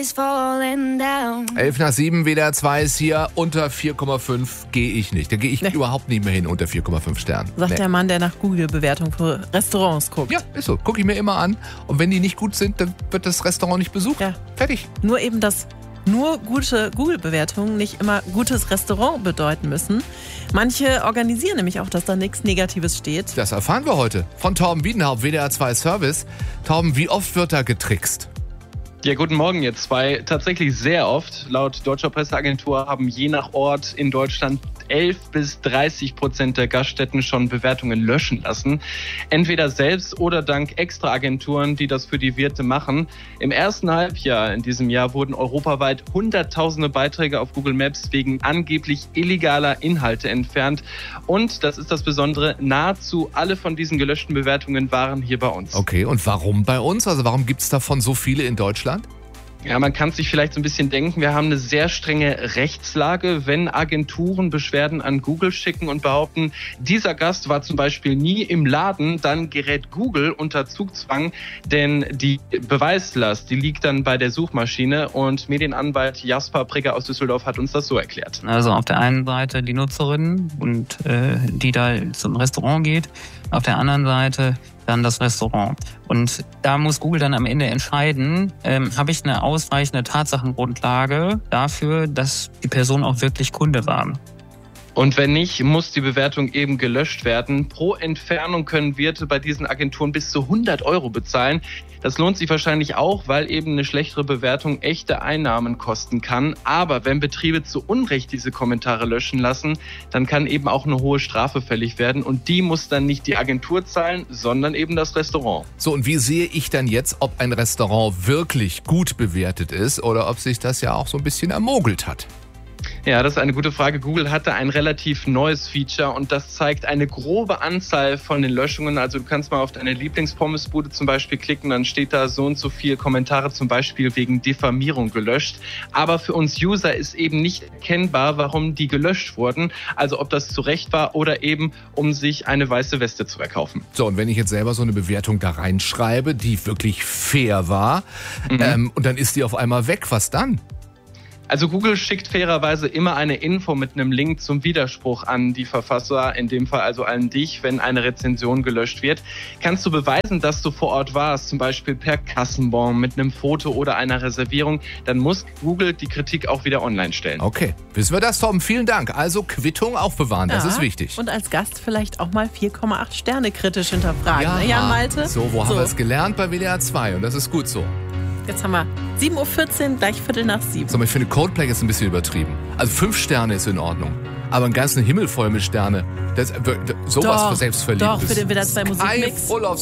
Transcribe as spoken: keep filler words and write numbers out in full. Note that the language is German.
is falling down. elf nach sieben, W D R zwei ist hier. Unter vier Komma fünf gehe ich nicht. Da gehe ich Nee. überhaupt nicht mehr hin unter vier Komma fünf Sternen. Sagt Nee. der Mann, der nach Google-Bewertung für Restaurants guckt. Ja, ist so. Gucke ich mir immer an. Und wenn die nicht gut sind, dann wird das Restaurant nicht besucht. Ja. Fertig. Nur eben, dass nur gute Google-Bewertungen nicht immer gutes Restaurant bedeuten müssen. Manche organisieren nämlich auch, dass da nichts Negatives steht. Das erfahren wir heute von Torben Wiedenhaupt, W D R zwei Service. Torben, wie oft wird da getrickst? Ja, guten Morgen ihr zwei. Tatsächlich sehr oft. Laut deutscher Presseagentur haben je nach Ort in Deutschland elf bis dreißig Prozent der Gaststätten schon Bewertungen löschen lassen. Entweder selbst oder dank Extraagenturen, die das für die Wirte machen. Im ersten Halbjahr in diesem Jahr wurden europaweit hunderttausende Beiträge auf Google Maps wegen angeblich illegaler Inhalte entfernt. Und, das ist das Besondere, nahezu alle von diesen gelöschten Bewertungen waren hier bei uns. Okay, und warum bei uns? Also warum gibt es davon so viele in Deutschland? Ja, man kann sich vielleicht so ein bisschen denken, wir haben eine sehr strenge Rechtslage, wenn Agenturen Beschwerden an Google schicken und behaupten, dieser Gast war zum Beispiel nie im Laden, dann gerät Google unter Zugzwang, denn die Beweislast, die liegt dann bei der Suchmaschine und Medienanwalt Jasper Prigger aus Düsseldorf hat uns das so erklärt. Also auf der einen Seite die Nutzerin, und äh, die da zum Restaurant geht, auf der anderen Seite dann das Restaurant. Und da muss Google dann am Ende entscheiden, ähm, habe ich eine ausreichende Tatsachengrundlage dafür, dass die Person auch wirklich Kunde war. Und wenn nicht, muss die Bewertung eben gelöscht werden. Pro Entfernung können Wirte bei diesen Agenturen bis zu hundert Euro bezahlen. Das lohnt sich wahrscheinlich auch, weil eben eine schlechtere Bewertung echte Einnahmen kosten kann. Aber wenn Betriebe zu Unrecht diese Kommentare löschen lassen, dann kann eben auch eine hohe Strafe fällig werden. Und die muss dann nicht die Agentur zahlen, sondern eben das Restaurant. So, und wie sehe ich dann jetzt, ob ein Restaurant wirklich gut bewertet ist oder ob sich das ja auch so ein bisschen ermogelt hat? Ja, das ist eine gute Frage. Google hatte ein relativ neues Feature und das zeigt eine grobe Anzahl von den Löschungen. Also du kannst mal auf deine Lieblingspommes-Bude zum Beispiel klicken, dann steht da so und so viel Kommentare zum Beispiel wegen Diffamierung gelöscht. Aber für uns User ist eben nicht erkennbar, warum die gelöscht wurden. Also ob das zu Recht war oder eben, um sich eine weiße Weste zu erkaufen. So, und wenn ich jetzt selber so eine Bewertung da reinschreibe, die wirklich fair war, Mhm. ähm, und dann ist die auf einmal weg, was dann? Also Google schickt fairerweise immer eine Info mit einem Link zum Widerspruch an die Verfasser, in dem Fall also an dich, wenn eine Rezension gelöscht wird. Kannst du beweisen, dass du vor Ort warst, zum Beispiel per Kassenbon mit einem Foto oder einer Reservierung, dann muss Google die Kritik auch wieder online stellen. Okay, wissen wir das, Tom? Vielen Dank. Also Quittung aufbewahren, das Ja, ist wichtig. Und als Gast vielleicht auch mal vier Komma acht Sterne kritisch hinterfragen. Ja, ja Malte? So, wo haben wir es gelernt? Bei W D R zwei und das ist gut so. Jetzt haben wir sieben Uhr vierzehn, gleich Viertel nach sieben. So, ich finde Codeplay ist ein bisschen übertrieben. Also fünf Sterne ist in Ordnung. Aber einen ganzen Himmel voll mit Sterne, das, sowas Doch, für Selbstverliebtes. doch, für den W D R zwei Musikmix. Full of